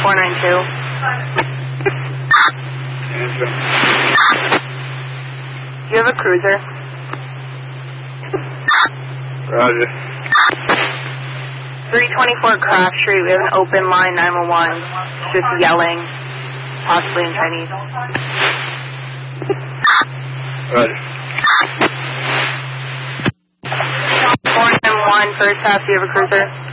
492. You have a cruiser. Roger. 324 Craft Street, we have an open line 911. Just yelling, possibly in Chinese. Roger. 491 first half, do you have a cruiser?